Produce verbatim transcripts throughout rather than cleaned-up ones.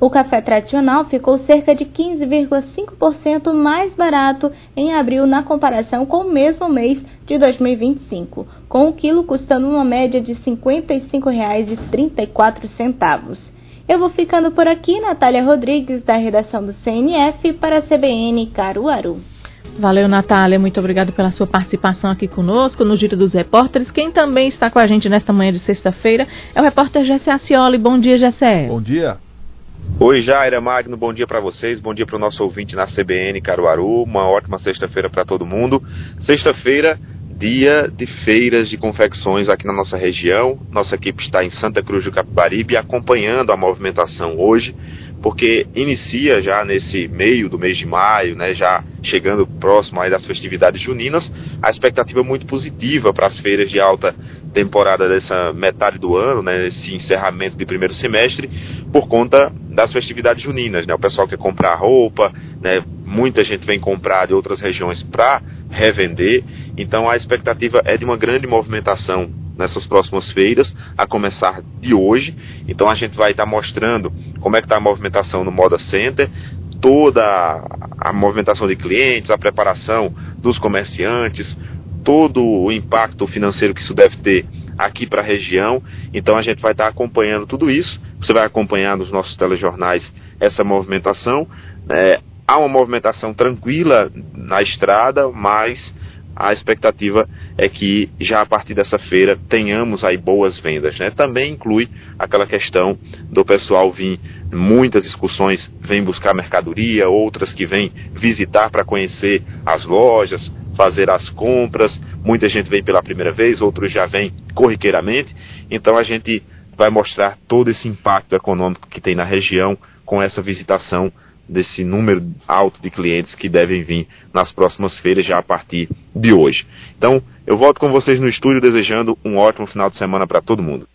O café tradicional ficou cerca de quinze vírgula cinco por cento mais barato em abril na comparação com o mesmo mês de dois mil e vinte e cinco, com o quilo custando uma média de cinquenta e cinco reais e trinta e quatro centavos. Eu vou ficando por aqui, Natália Rodrigues, da redação do C N F, para a C B N Caruaru. Valeu, Natália. Muito obrigado pela sua participação aqui conosco no Giro dos Repórteres. Quem também está com a gente nesta manhã de sexta-feira é o repórter Gessé Acioli. Bom dia, Gessé. Bom dia. Oi, Jaira, Magno, bom dia para vocês, bom dia para o nosso ouvinte na C B N Caruaru, uma ótima sexta-feira para todo mundo. Sexta-feira, dia de feiras de confecções aqui na nossa região. Nossa equipe está em Santa Cruz do Capibaribe acompanhando a movimentação hoje, porque inicia já nesse meio do mês de maio, né, já chegando próximo aí das festividades juninas, a expectativa é muito positiva para as feiras de alta temporada dessa metade do ano, né, esse encerramento de primeiro semestre, por conta das festividades juninas, né, o pessoal quer comprar roupa, né, muita gente vem comprar de outras regiões para revender, então a expectativa é de uma grande movimentação nessas próximas feiras, a começar de hoje. Então a gente vai estar mostrando como é que está a movimentação no Moda Center, toda a, a movimentação de clientes, a preparação dos comerciantes, todo o impacto financeiro que isso deve ter aqui para a região. Então a gente vai estar acompanhando tudo isso, você vai acompanhar nos nossos telejornais essa movimentação. É, há uma movimentação tranquila na estrada, mas a expectativa é que já a partir dessa feira tenhamos aí boas vendas, né? Também inclui aquela questão do pessoal vir, muitas excursões vêm buscar mercadoria, outras que vêm visitar para conhecer as lojas, fazer as compras, muita gente vem pela primeira vez, outros já vêm corriqueiramente, então a gente vai mostrar todo esse impacto econômico que tem na região com essa visitação desse número alto de clientes que devem vir nas próximas feiras já a partir de hoje. Então, eu volto com vocês no estúdio desejando um ótimo final de semana para todo mundo.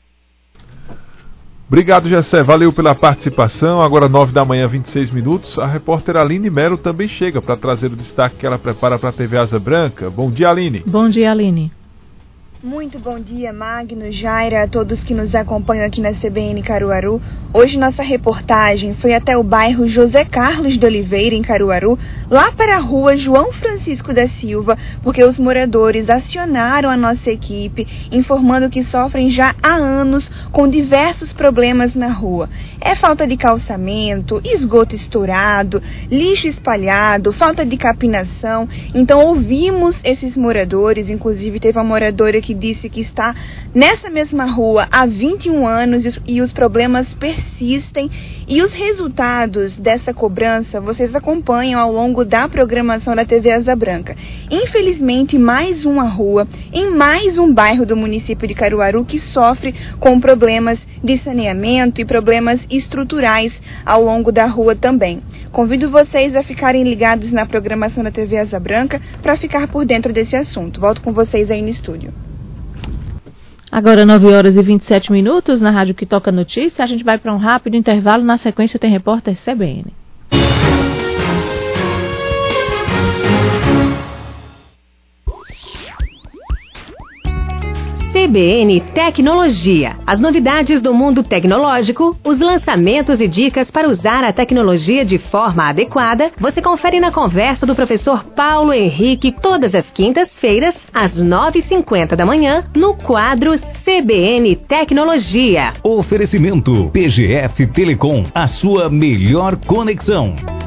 Obrigado, Gessé. Valeu pela participação. Agora nove da manhã, vinte e seis minutos. A repórter Aline Melo também chega para trazer o destaque que ela prepara para a T V Asa Branca. Bom dia, Aline. Bom dia, Aline. Muito bom dia, Magno, Jaira, a todos que nos acompanham aqui na C B N Caruaru. Hoje nossa reportagem foi até o bairro José Carlos de Oliveira, em Caruaru, lá para a rua João Francisco da Silva, porque os moradores acionaram a nossa equipe, informando que sofrem já há anos com diversos problemas na rua. É falta de calçamento, esgoto estourado, lixo espalhado, falta de capinação. Então ouvimos esses moradores, inclusive teve uma moradora que que disse que está nessa mesma rua há vinte e um anos e os problemas persistem. E os resultados dessa cobrança vocês acompanham ao longo da programação da T V Asa Branca. Infelizmente, mais uma rua em mais um bairro do município de Caruaru que sofre com problemas de saneamento e problemas estruturais ao longo da rua também. Convido vocês a ficarem ligados na programação da T V Asa Branca para ficar por dentro desse assunto. Volto com vocês aí no estúdio. Agora nove horas e vinte e sete minutos, na Rádio que Toca Notícia. A gente vai para um rápido intervalo. Na sequência tem repórter C B N. C B N Tecnologia. As novidades do mundo tecnológico, os lançamentos e dicas para usar a tecnologia de forma adequada, você confere na conversa do professor Paulo Henrique todas as quintas-feiras, às nove e cinquenta da manhã, no quadro C B N Tecnologia. Oferecimento P G F Telecom, a sua melhor conexão.